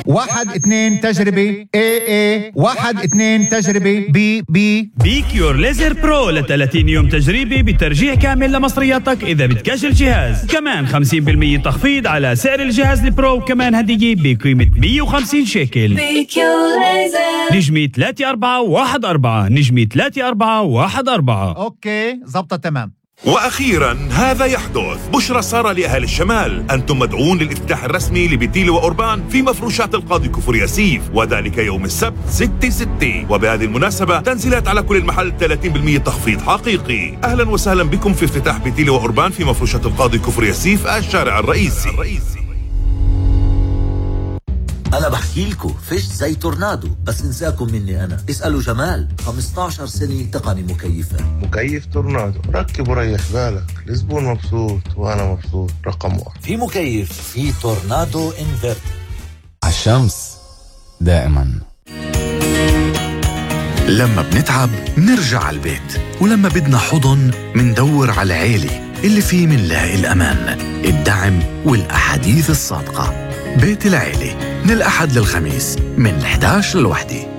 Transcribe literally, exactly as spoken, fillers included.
واحد اثنين تجربة اي اي واحد اثنين تجربة بي بي بيكيور ليزر برو ل ثلاثين يوم تجريبي بترجيع كامل لمصرياتك إذا بتكاش الجهاز. كمان خمسين بالمية تخفيض على سعر الجهاز البرو، وكمان هدية بقيمة مية وخمسين شيكل. بيكيور ليزر نجمي ثلاثة أربعة واحد أربعة نجمي ثلاثة أربعة واحد أربعة. اوكي زبطة تمام. وأخيرا هذا يحدث، بشرى سارة لأهل الشمال، أنتم مدعون للافتتاح الرسمي لبتيلي وأوربان في مفروشات القاضي كفر ياسيف، وذلك يوم السبت ستة ستة. وبهذه المناسبة تنزيلات على كل المحل ثلاثين بالمية تخفيض حقيقي. أهلا وسهلا بكم في افتتاح بتيلي وأوربان في مفروشات القاضي كفر ياسيف الشارع الرئيسي. أنا بحكي لكم فيش زي تورنادو، بس انساكم مني أنا. اسألوا جمال، خمسة عشر سنة تقني مكيفات. مكيف تورنادو، ركب وريح بالك، الزبون مبسوط وأنا مبسوط. رقم واحد في مكيف في تورنادو انفرتر. عالشمس دائما. لما بنتعب نرجع على البيت، ولما بدنا حضن مندور على العيلة اللي فيه منلاقي الأمان، الدعم والأحاديث الصادقة. بيت العيلة من الأحد للخميس من الحداش للوحدة.